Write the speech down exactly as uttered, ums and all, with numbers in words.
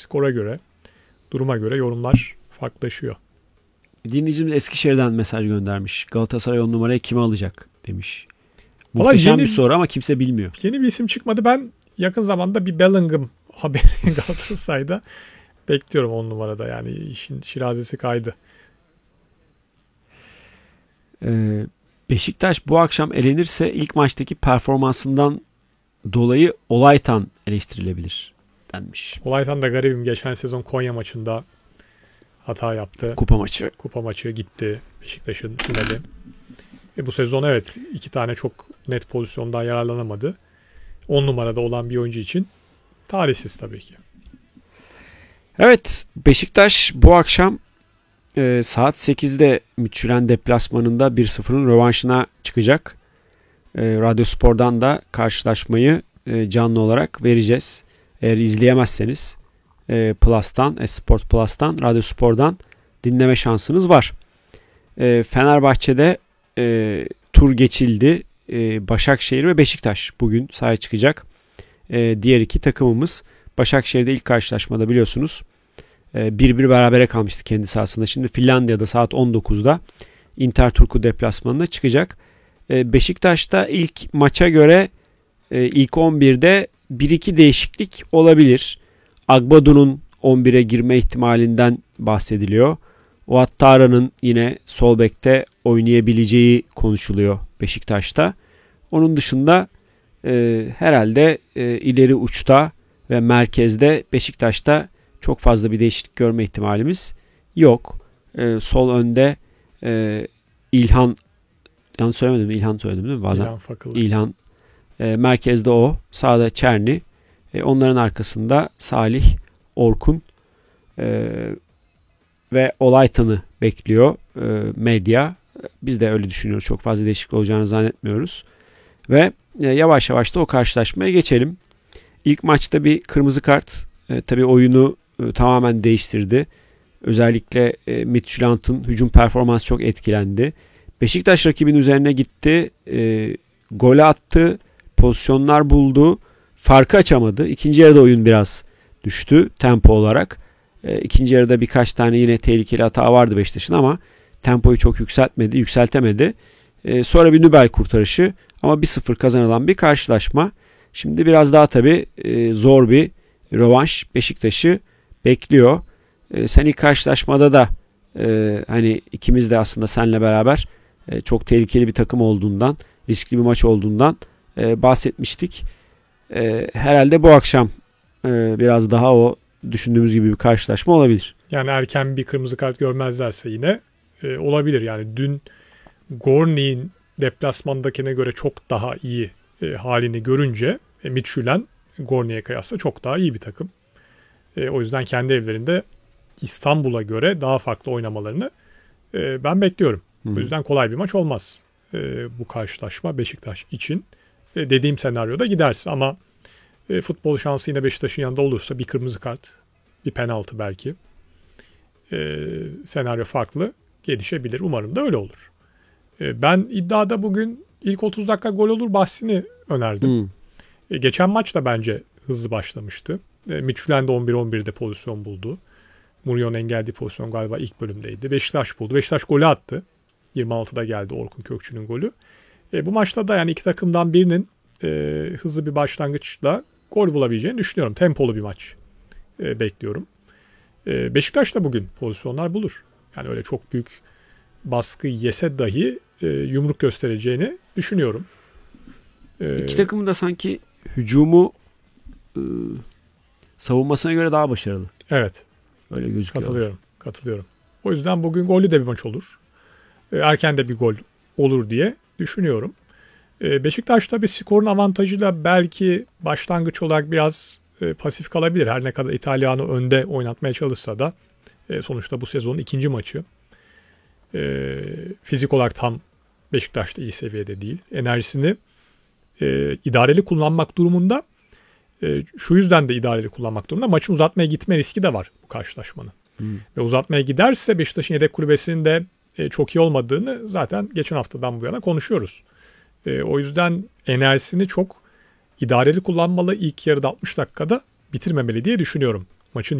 skora göre, duruma göre yorumlar farklılaşıyor. Dinleyicimiz Eskişehir'den mesaj göndermiş. Galatasaray on numarayı kime alacak demiş. Vallahi Muhteşem yeni, bir soru ama kimse bilmiyor. Yeni bir isim çıkmadı. Ben yakın zamanda bir Bellingham haberi Galatasaray'da bekliyorum on numarada. Yani işin şirazesi kaydı. Ee, Beşiktaş bu akşam elenirse ilk maçtaki performansından dolayı Olaytan eleştirilebilir denmiş. Olaytan da garibim. Geçen sezon Konya maçında hata yaptı. Kupa maçı. Kupa maçı gitti. Beşiktaş'ın finali. E bu sezon evet iki tane çok net pozisyondan yararlanamadı. on numarada olan bir oyuncu için talihsiz tabii ki. Evet, Beşiktaş bu akşam e, saat sekizde Midtjylland deplasmanında bir sıfırın rövanşına çıkacak. E, Radyo Spor'dan da karşılaşmayı e, canlı olarak vereceğiz. Eğer izleyemezseniz e, Plus'tan, Esport Plus'tan, Radyo Spor'dan dinleme şansınız var. E, Fenerbahçe'de e, tur geçildi. E, Başakşehir ve Beşiktaş bugün sahaya çıkacak. E, diğer iki takımımız Başakşehir'de ilk karşılaşmada biliyorsunuz bir bir berabere kalmıştı kendi sahasında. Şimdi Finlandiya'da saat on dokuzda Inter Turku deplasmanına çıkacak. Beşiktaş'ta ilk maça göre ilk on birde bir iki değişiklik olabilir. Agbadu'nun on bire girme ihtimalinden bahsediliyor. Ouattara'nın yine sol bekte oynayabileceği konuşuluyor Beşiktaş'ta. Onun dışında e, herhalde e, ileri uçta ve merkezde Beşiktaş'ta çok fazla bir değişiklik görme ihtimalimiz yok. E, sol önde e, İlhan, yanlış söylemedim mi? İlhan söyledim değil mi? Bazen. İlhan Fakılı. İlhan. E, merkezde o. Sağda Çerni. E, onların arkasında Salih, Orkun e, ve Olaytan'ı bekliyor e, medya. Biz de öyle düşünüyoruz. Çok fazla değişiklik olacağını zannetmiyoruz. Ve e, yavaş yavaş da o karşılaşmaya geçelim. İlk maçta bir kırmızı kart e, tabii oyunu e, tamamen değiştirdi. Özellikle e, Midtjylland'ın hücum performansı çok etkilendi. Beşiktaş rakibin üzerine gitti. E, gole attı. Pozisyonlar buldu. Farkı açamadı. İkinci yarıda oyun biraz düştü tempo olarak. E, ikinci yarıda birkaç tane yine tehlikeli hata vardı Beşiktaş'ın ama tempoyu çok yükseltmedi, yükseltemedi. E, sonra bir Nübel kurtarışı ama bir sıfır kazanılan bir karşılaşma. Şimdi biraz daha tabii e, zor bir rövanş Beşiktaş'ı bekliyor. E, sen ilk karşılaşmada da e, hani ikimiz de aslında seninle beraber e, çok tehlikeli bir takım olduğundan, riskli bir maç olduğundan e, bahsetmiştik. E, herhalde bu akşam e, biraz daha o düşündüğümüz gibi bir karşılaşma olabilir. Yani erken bir kırmızı kart görmezlerse yine e, olabilir. Yani dün Gornik'in deplasmandakine göre çok daha iyi e, halini görünce e, Midtjylland Gornik'e kıyasla çok daha iyi bir takım. E, o yüzden kendi evlerinde İstanbul'a göre daha farklı oynamalarını e, ben bekliyorum. Hmm. O yüzden kolay bir maç olmaz e, bu karşılaşma Beşiktaş için. E, dediğim senaryoda giderse ama e, futbol şansı yine Beşiktaş'ın yanında olursa bir kırmızı kart, bir penaltı belki. E, senaryo farklı gelişebilir. Umarım da öyle olur. E, ben iddiada bugün ilk otuz dakika gol olur bahsini önerdim. Hmm. E, geçen maç da bence hızlı başlamıştı. E, Midtjylland on bir on birde pozisyon buldu. Mourinho'nun engeldiği pozisyon galiba ilk bölümdeydi. Beşiktaş buldu. Beşiktaş golü attı. yirmi altıda geldi Orkun Kökçü'nün golü. E, bu maçta da yani iki takımdan birinin e, hızlı bir başlangıçla gol bulabileceğini düşünüyorum. Tempolu bir maç e, bekliyorum. E, Beşiktaş da bugün pozisyonlar bulur. Yani öyle çok büyük baskı yese dahi e, yumruk göstereceğini düşünüyorum. E, İki takımın da sanki hücumu e, savunmasına göre daha başarılı. Evet. Öyle gözüküyor. Katılıyorum. Katılıyorum. O yüzden bugün gollü de bir maç olur. E, erken de bir gol olur diye düşünüyorum. E, Beşiktaş tabii skorun avantajıyla belki başlangıç olarak biraz e, pasif kalabilir. Her ne kadar İtalyan'ı önde oynatmaya çalışsa da e, sonuçta bu sezonun ikinci maçı. E, fizik olarak tam Beşiktaş'ta iyi seviyede değil. Enerjisini e, idareli kullanmak durumunda. E, şu yüzden de idareli kullanmak durumunda. Maçın uzatmaya gitme riski de var bu karşılaşmanın. Hmm. Ve uzatmaya giderse Beşiktaş'ın yedek kulübesinin de e, çok iyi olmadığını zaten geçen haftadan bu yana konuşuyoruz. E, o yüzden enerjisini çok idareli kullanmalı. İlk yarıda altmış dakikada bitirmemeli diye düşünüyorum. Maçın